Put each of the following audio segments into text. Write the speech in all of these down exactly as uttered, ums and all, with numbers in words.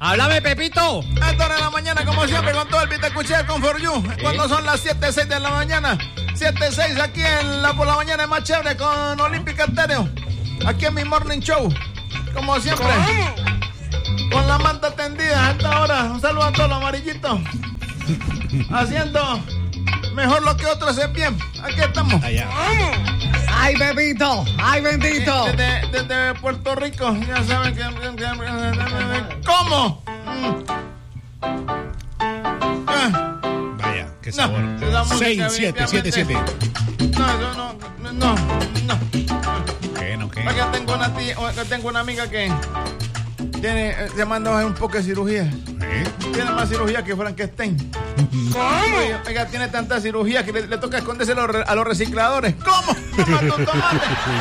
Háblame, Pepito. Esta hora de la mañana, como siempre, con todo el beat escuché con For You. ¿Eh? Cuando son las siete seis de la mañana. siete seis aquí en la por la mañana es más chévere con Olímpica Estéreo. Aquí en mi morning show. Como siempre. Con la manta tendida a esta hora. Un saludo a todos los amarillitos. Haciendo mejor lo que otros es bien. Aquí estamos. Allá. Ay, bebito. Ay, bendito. Desde, desde Puerto Rico. Ya saben que... ¿Cómo? Vaya, qué sabor. No, seis, siete, siete, siete. No, no, no, no, no. ¿Qué, no, qué? Porque tengo una tía, tengo una amiga que tiene, se manda un poco de cirugía. ¿Eh? Tiene más cirugía que Frankenstein. ¿Cómo? Ella tiene tanta cirugía que le, le toca esconderse a los, a los recicladores. ¿Cómo? Tomate, tomate.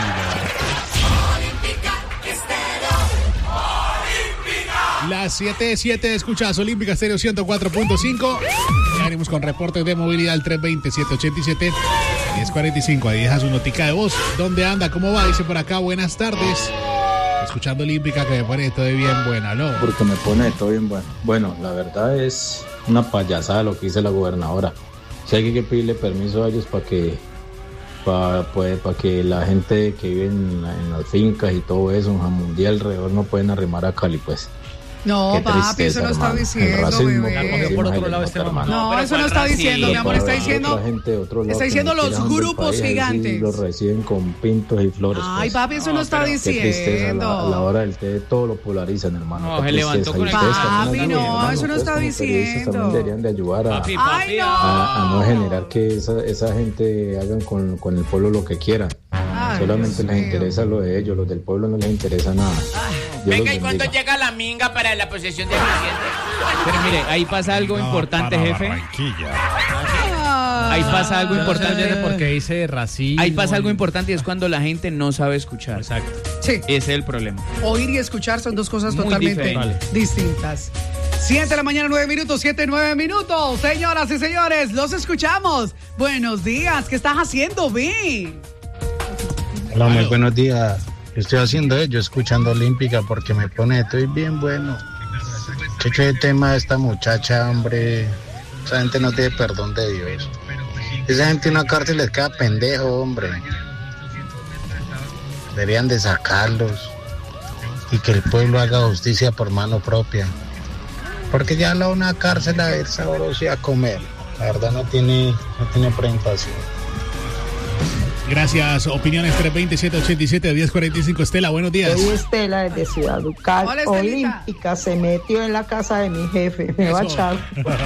Las siete siete escuchas Olímpica Estéreo ciento cuatro punto cinco. Ya venimos con reporte de movilidad al tres dos cero, siete ocho siete, uno cero cuatro cinco. Ahí deja su notica de voz. ¿Dónde anda? ¿Cómo va? Dice por acá, buenas tardes. Escuchando Olímpica que me pone todo bien buena, ¿no? Porque me pone todo bien bueno. Bueno, la verdad es una payasada lo que dice la gobernadora. Si hay que pedirle permiso a ellos para que para pues, para que la gente que vive en, en las fincas y todo eso, en Jamundí alrededor, no pueden arrimar a Cali, pues. No, qué papi, tristeza, eso no está hermano. diciendo, bebé. Por otro lado, este No, no eso no está diciendo, mi amor, está diciendo, gente, está diciendo los grupos gigantes. Sí, los reciben con pintos y flores. Ay, pues. papi, eso no, no está diciendo. Qué tristeza, a la, a la hora del té todo lo polarizan, hermano. No, se levantó con el papi, no, hermano, eso no está diciendo. También deberían de ayudar a, papi, papi, Ay, no. a, a no generar que esa, esa gente hagan con, con el pueblo lo que quieran. Ay, solamente Dios les mío. Interesa lo de ellos, los del pueblo no les interesa nada. Venga, ¿y cuándo llega la minga para la posesión de Vicente? Pero mire, ahí pasa algo no, importante, jefe. Ahí pasa algo importante porque dice racismo. Ahí pasa algo importante y es cuando la gente no sabe escuchar. Exacto. Sí. Ese es el problema. Oír y escuchar son dos cosas muy totalmente vale. distintas. siete de la mañana, nueve minutos, siete, nueve minutos. Señoras y señores, los escuchamos. Buenos días, ¿qué estás haciendo, Vi? Hola, muy buenos días. Estoy haciendo ello, escuchando Olímpica porque me pone, estoy bien bueno. Checho, el tema de esta muchacha, hombre, esa gente no tiene perdón de Dios. Esa gente en una cárcel les queda pendejo, hombre. Deberían de sacarlos y que el pueblo haga justicia por mano propia. Porque ya la una cárcel a ver sabroso y a comer. La verdad no tiene, no tiene presentación. Gracias. Opiniones tres dos cero, siete ocho siete, uno cero cuatro cinco. Estela, buenos días. Soy Estela desde Ciudad Ducal. Hola, Olímpica se metió en la casa de mi jefe. Me Eso. va a echar.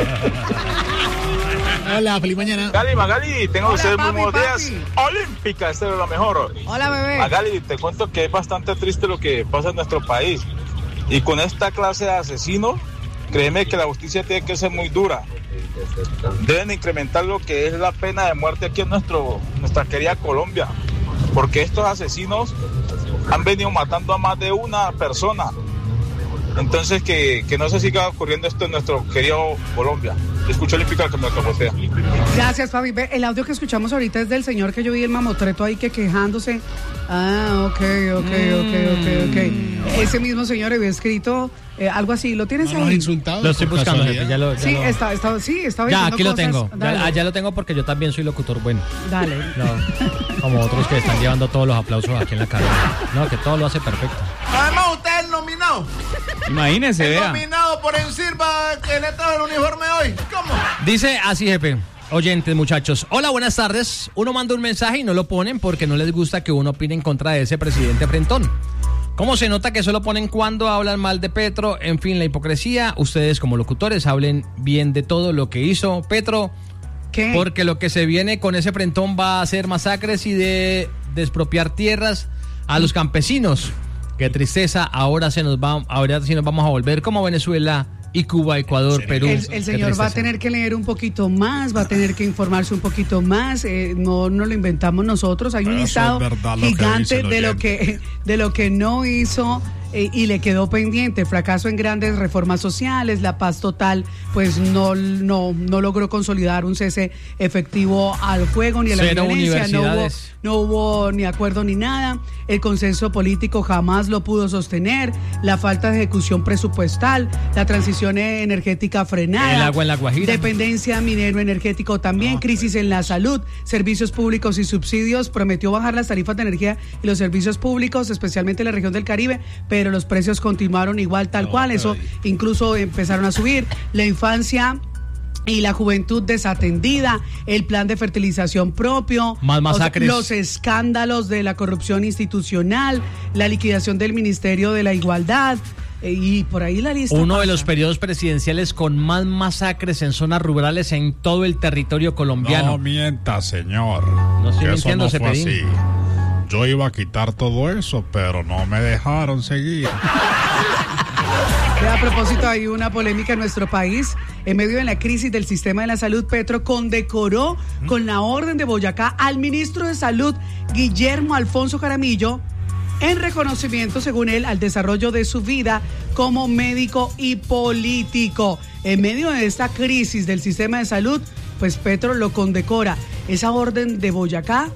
Hola, feliz mañana. Gali, Magali, tengo ustedes muy buenos papi. días. Olímpica, este es lo mejor. Hola, bebé. Magali, te cuento que es bastante triste lo que pasa en nuestro país. Y con esta clase de asesinos, créeme que la justicia tiene que ser muy dura. Deben incrementar lo que es la pena de muerte aquí en nuestro, nuestra querida Colombia, porque estos asesinos han venido matando a más de una persona. Entonces que, que no se siga ocurriendo esto en nuestro querido Colombia. Escucho Olímpica que me capotea. Gracias, Fabi. El audio que escuchamos ahorita es del señor que yo vi el mamotreto ahí que quejándose. Ah, ok, ok, ok, ok, ok. Ese mismo señor había escrito eh, algo así. ¿Lo tienes no, ahí? Lo, insultado lo estoy buscando, jefe. Ya lo, ya sí, lo... está, está, sí, estaba ya, aquí cosas. lo tengo. Ya, ya lo tengo porque yo también soy locutor bueno. Dale. No, como otros que están llevando todos los aplausos aquí en la cara. No, que todo lo hace perfecto. Además, usted es el nominado. Imagínese, el vea. nominado por Ensirva que le trajo el uniforme hoy. ¿Cómo? Dice así, jefe. Oyentes, muchachos. Hola, buenas tardes. Uno manda un mensaje y no lo ponen porque no les gusta que uno opine en contra de ese presidente frentón. ¿Cómo se nota que solo ponen cuando hablan mal de Petro? En fin, la hipocresía. Ustedes como locutores hablen bien de todo lo que hizo Petro. ¿Qué? Porque lo que se viene con ese frentón va a ser masacres y de, de expropiar tierras a los campesinos. Qué tristeza. Ahora se nos va, ahora sí nos vamos a volver como Venezuela y Cuba, Ecuador, Perú. El, el señor va a tener que leer un poquito más, va a tener que informarse un poquito más. Eh, no, no lo inventamos nosotros. Hay un listado gigante de lo que de lo que no hizo eh, y le quedó pendiente el fracaso en grandes reformas sociales, la paz total, pues no, no, no logró consolidar un cese efectivo al fuego ni a la Cero violencia, no hubo, universidades. no hubo ni acuerdo ni nada, el consenso político jamás lo pudo sostener, la falta de ejecución presupuestal, la transición energética frenada, El agua en la Guajira. dependencia minero energético también, no, crisis en la salud, servicios públicos y subsidios, prometió bajar las tarifas de energía y los servicios públicos, especialmente en la región del Caribe, pero los precios continuaron igual tal no, cual, eso ahí. Incluso empezaron a subir, la infancia y la juventud desatendida, el plan de fertilización propio, más masacres, los escándalos de la corrupción institucional, la liquidación del Ministerio de la Igualdad, y por ahí la lista uno pasa. De los periodos presidenciales con más masacres en zonas rurales en todo el territorio colombiano. No mienta, señor. No estoy que mintiendo, eso no fue Cepedín. así. Yo iba a quitar todo eso, pero no me dejaron seguir. A propósito, hay una polémica en nuestro país. En medio de la crisis del sistema de la salud, Petro condecoró con la Orden de Boyacá al ministro de Salud, Guillermo Alfonso Jaramillo, en reconocimiento, según él, al desarrollo de su vida como médico y político. En medio de esta crisis del sistema de salud, pues Petro lo condecora. Esa Orden de Boyacá.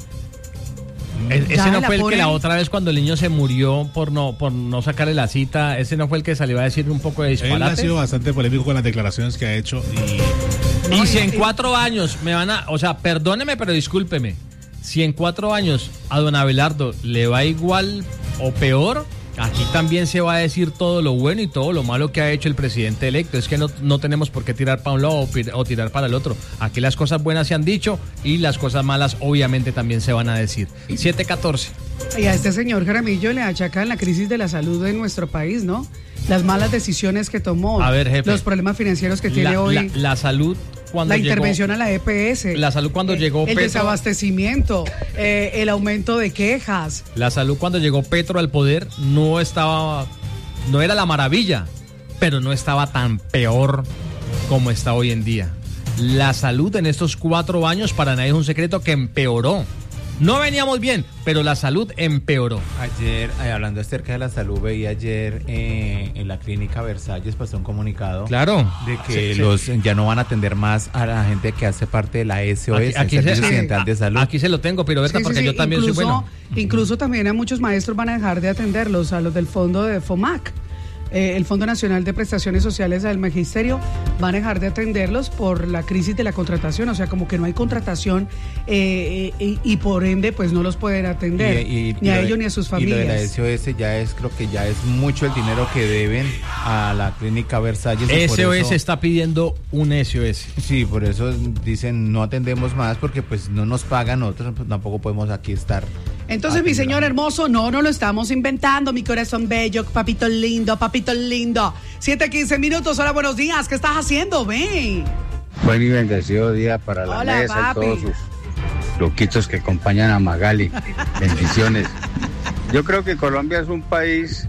E- ese no fue el ponen... que la otra vez cuando el niño se murió por no por no sacarle la cita, ese no fue el que salió a decir un poco de disparate. Él ha sido bastante polémico con las declaraciones que ha hecho y... Y si en cuatro años me van a, o sea, perdóneme pero discúlpeme, si en cuatro años a don Abelardo le va igual o peor, aquí también se va a decir todo lo bueno y todo lo malo que ha hecho el presidente electo. Es que no, no tenemos por qué tirar para un lado o, pir- o tirar para el otro. Aquí las cosas buenas se han dicho y las cosas malas obviamente también se van a decir. siete catorce. Y a este señor Jaramillo le achacan la crisis de la salud en nuestro país, ¿no? Las malas decisiones que tomó, a ver, jefe, los problemas financieros que tiene la, hoy. La, la salud cuando la llegó, intervención a la E P S. La salud cuando eh, llegó El Petro, desabastecimiento, eh, el aumento de quejas. La salud cuando llegó Petro al poder no estaba, no era la maravilla, pero no estaba tan peor como está hoy en día. La salud en estos cuatro años para nadie es un secreto que empeoró. No veníamos bien, pero la salud empeoró. Ayer, eh, hablando acerca de la salud, veía ayer eh, en la clínica Versalles pasó un comunicado. Claro. De que Sí, los sí. ya no van a atender más a la gente que hace parte de la S O S, Aquí, aquí el se, Servicio sí, Occidental de Salud. Aquí se lo tengo, pero verdad, Sí, sí, porque sí. yo también incluso, soy bueno. Incluso también a muchos maestros van a dejar de atenderlos, a los del fondo de FOMAC. Eh, el Fondo Nacional de Prestaciones Sociales del Magisterio van a dejar de atenderlos por la crisis de la contratación, o sea, como que no hay contratación eh, eh, y, y por ende pues no los pueden atender, Y- y- ni y a lo de- ellos ni a sus Y lo de la familias. S O S ya es, creo que ya es mucho el dinero que deben a la clínica Versalles. y por S O S eso- está pidiendo un S O S. Sí, por eso dicen no atendemos más porque pues no nos pagan, nosotros pues, tampoco podemos aquí estar. Entonces, mi señor hermoso, no, no lo estamos inventando, mi corazón bello, papito lindo, papito lindo. siete quince minutos, hola, buenos días, ¿qué estás haciendo? Ven. Buen y bendecido día para la Hola, mesa papi. y todos sus loquitos que acompañan a Magali. Bendiciones. Yo creo que Colombia es un país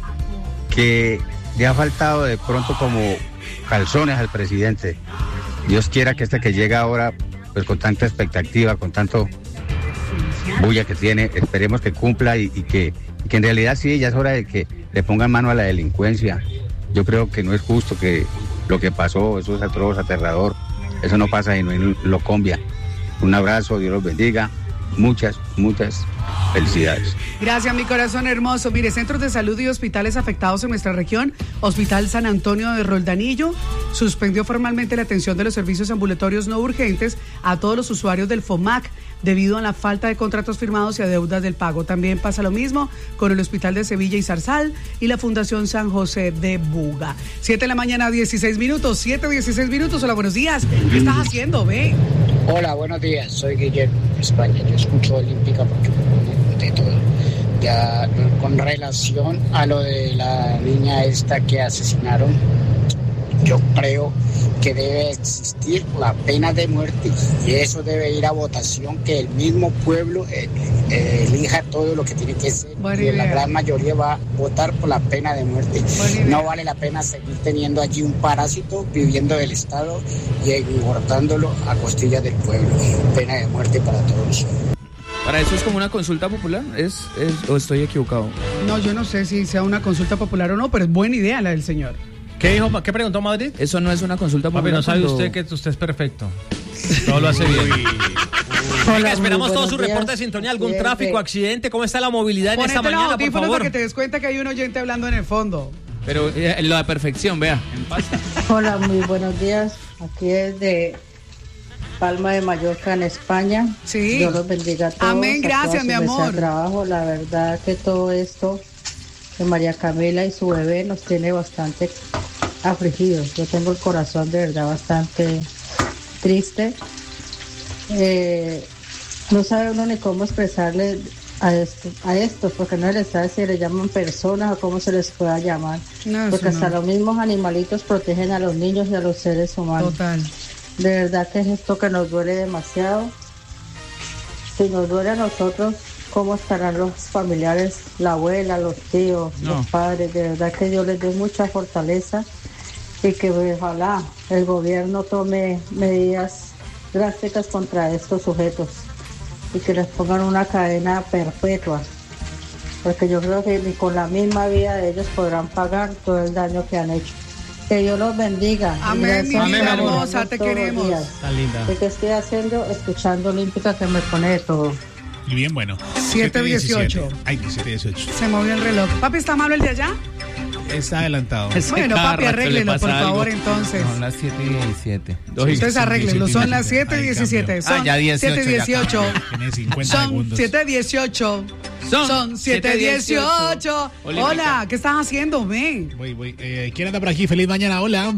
que le ha faltado de pronto como calzones al presidente. Dios quiera que este que llega ahora, pues con tanta expectativa, con tanto bulla que tiene, esperemos que cumpla y, y que, y que en realidad sí, ya es hora de que le pongan mano a la delincuencia. Yo creo que no es justo que lo que pasó, eso es atroz, aterrador. Eso no pasa y no en Colombia. Un abrazo, Dios los bendiga. Muchas, muchas felicidades. Gracias, mi corazón hermoso. Mire, centros de salud y hospitales afectados en nuestra región. Hospital San Antonio de Roldanillo suspendió formalmente la atención de los servicios ambulatorios no urgentes a todos los usuarios del FOMAC debido a la falta de contratos firmados y a deudas del pago. También pasa lo mismo con el Hospital de Sevilla y Zarzal y la Fundación San José de Buga. siete de la mañana, dieciséis minutos. siete, dieciséis minutos. Hola, buenos días. ¿Qué estás haciendo? Ve. Hola, buenos días. Soy Guillermo, de España. Yo escucho Olímpica porque de todo. Ya con relación a lo de la niña esta que asesinaron, yo creo que debe existir la pena de muerte y eso debe ir a votación, que el mismo pueblo eh, eh, elija todo lo que tiene que ser. Buena Y la idea. gran mayoría va a votar por la pena de muerte. No vale la pena seguir teniendo allí un parásito viviendo del Estado y engordándolo a costillas del pueblo. Pena de muerte para todos. ¿Para eso es como una consulta popular? ¿Es, es o estoy equivocado? No, yo no sé si sea una consulta popular o no, pero es buena idea la del señor. ¿Qué dijo? ¿Qué preguntó Madrid? Eso no es una consulta popular. Papi, no sabe cuando... usted que usted es perfecto. Todo lo hace bien. Hola, Venga, esperamos muy todo su buenos reporte días. de sintonía, algún Bien, tráfico, bien. accidente, ¿cómo está la movilidad en Ponete esta los mañana, por audífonos favor? para que te des cuenta que hay un oyente hablando en el fondo. Pero eh, lo de perfección, vea, en pasta. Hola, muy buenos días. Aquí es de Palma de Mallorca, en España. Sí. Dios los bendiga a todos. Amén, a toda gracias, su mi mesa de amor. trabajo. La verdad que todo esto de María Camila y su bebé nos tiene bastante afligidos. Yo tengo el corazón de verdad bastante triste. Eh, no sabe uno ni cómo expresarle a esto, a estos, porque no les sabe si le llaman personas o cómo se les pueda llamar. No, Porque eso hasta no. los mismos animalitos protegen a los niños y a los seres humanos. Total. De verdad que es esto que nos duele demasiado. Si nos duele a nosotros, ¿cómo estarán los familiares, la abuela, los tíos, No. los padres? De verdad que Dios les dé mucha fortaleza y que ojalá el gobierno tome medidas drásticas contra estos sujetos y que les pongan una cadena perpetua, porque yo creo que ni con la misma vida de ellos podrán pagar todo el daño que han hecho. Que Dios los bendiga. Amén, mi Gracias, vida Señor, hermosa, te todos los queremos. días. Tan linda. ¿De qué estoy haciendo? Escuchando Olímpica, que me pone de todo. Y bien bueno. siete dieciocho. Ay, siete dieciocho. Se movió el reloj. Papi, ¿está malo el de allá? Está adelantado. Bueno, cada papi, rato le arréglelo, pasa por favor, algo. entonces. Son las siete y diecisiete. Ustedes arréglenlo, son las siete y diecisiete. Son Ah, ya dieciocho, siete ya dieciocho. Tiene cincuenta Son segundos. siete dieciocho. Son Son siete dieciocho. Olímpica. Hola, ¿qué estás haciendo, men? Voy, voy. Eh, ¿Quién anda por aquí? Feliz mañana. Hola.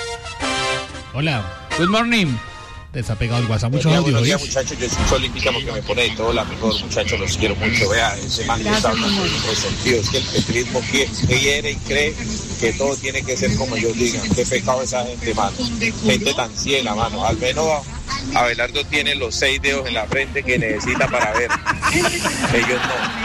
Hola. Good morning. Desapegado el WhatsApp. Muchos Buenos audios. días, ¿sí? muchachos. Yo escucho Olímpica porque me pone de todo la mejor, muchachos. Los quiero mucho. Vea, ese man que Gracias, está hablando amor. en otro sentido. Es que el petrismo quiere y cree que todo tiene que ser como ellos digan. Qué pecado esa gente, mano. Gente tan ciega, mano. Al menos Abelardo tiene los seis dedos en la frente que necesita para ver. Ellos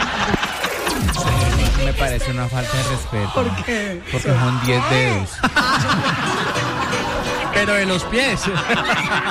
no. Me parece una falta de respeto. ¿Por qué? Porque son diez dedos. Pero de los pies.